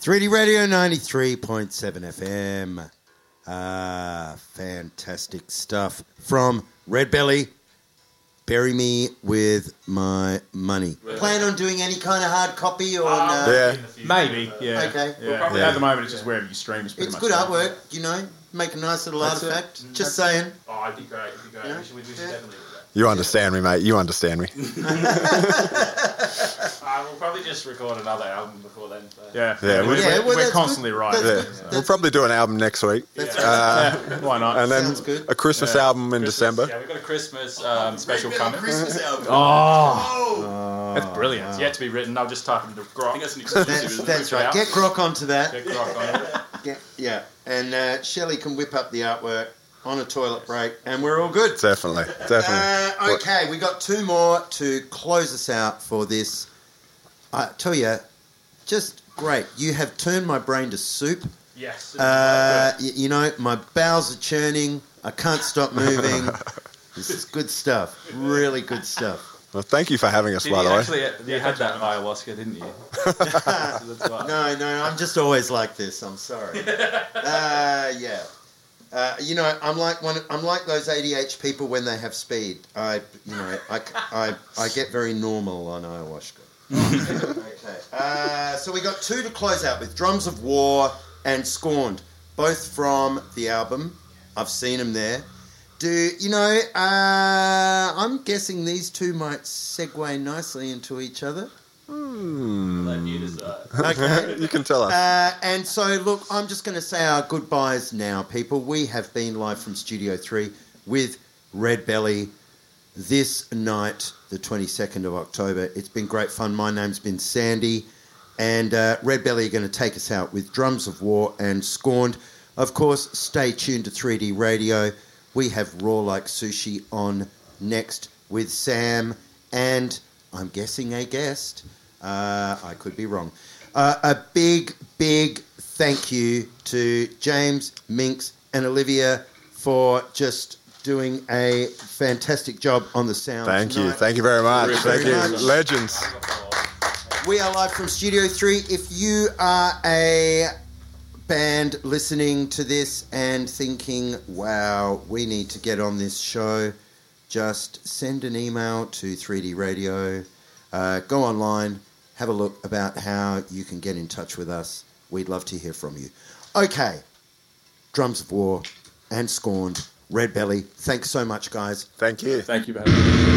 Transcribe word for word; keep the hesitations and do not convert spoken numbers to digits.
three D Radio ninety-three point seven F M. Ah, fantastic stuff from Red Belly. Bury Me With My Money. Really? Plan on doing any kind of hard copy or um, no? Yeah. Maybe, yeah. Okay. Yeah. Well, probably yeah. At the moment it's just wherever you stream. It's, pretty it's much good artwork, you know. Make a nice little That's artifact. It. Just That's saying. Oh, I'd be great. It'd be great. Yeah. We should, we should yeah. definitely do that. You understand me, mate. You understand me. uh, we'll probably just record another album before then. So. Yeah, yeah, we're, yeah, we're, we're constantly good. writing. Yeah. Yeah. We'll probably do an album next week. That's uh, yeah, why not? And then Sounds good. a Christmas yeah. album in Christmas, December. Yeah, we've got a Christmas um, special coming. Christmas album. Oh, oh. that's brilliant. Wow. It's yet to be written. I'll just type it into Grok. I think that's an exclusive. That's, that's right. Get Grok onto that. Get Grok on it. Get, yeah, and uh, Shelley can whip up the artwork on a toilet break, and we're all good. Definitely, definitely. Uh, okay, we got two more to close us out for this. I tell you, just great. You have turned my brain to soup. Yes. Uh, y- you know, my bowels are churning. I can't stop moving. This is good stuff. Really good stuff. Well, thank you for having us, Did by you the way. actually, you had that ayahuasca, didn't you? no, no, I'm just always like this. I'm sorry. Uh, yeah. Uh, you know, I'm like one. I'm like those A D H people when they have speed. I, you know, I, I, I get very normal on ayahuasca. Okay. Uh, so we got two to close out with: Drums of War and Scorned, both from the album. I've seen them there. Do you know? Uh, I'm guessing these two might segue nicely into each other. Hmm. Okay. You can tell us. Uh, and so, look, I'm just going to say our goodbyes now, people. We have been live from Studio three with Red Belly this night, the twenty-second of October. It's been great fun. My name's been Sandy. And uh, Red Belly are going to take us out with Drums of War and Scorned. Of course, stay tuned to three D Radio. We have Raw Like Sushi on next with Sam and, I'm guessing, a guest. Uh, I could be wrong. Uh, a big, big thank you to James, Minx, and Olivia for just doing a fantastic job on the sound Thank tonight. you. Thank you very much. Very Thank you. much. Legends. We are live from Studio three. If you are a band listening to this and thinking, wow, we need to get on this show, just send an email to three D Radio. Uh, go online, have a look about how you can get in touch with us. We'd love to hear from you. Okay, Drums of War and Scorned, Red Belly. Thanks so much, guys. Thank you. Thank you, man.